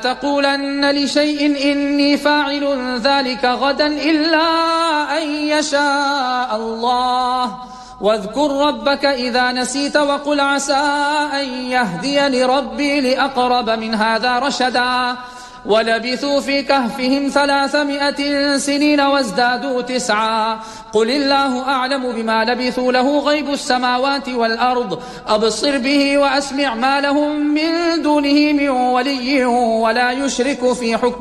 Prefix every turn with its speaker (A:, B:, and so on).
A: تقولن لشيء إني فاعل ذلك غدا إلا أن يشاء الله واذكر ربك إذا نسيت وقل عسى أن يهديني ربي لأقرب من هذا رشدا ولبثوا في كهفهم 300 سنين وازدادوا 9 قل الله أعلم بما لبثوا له غيب السماوات والأرض أبصر به وأسمع ما لهم من دونه من ولي ولا يشرك في حكمه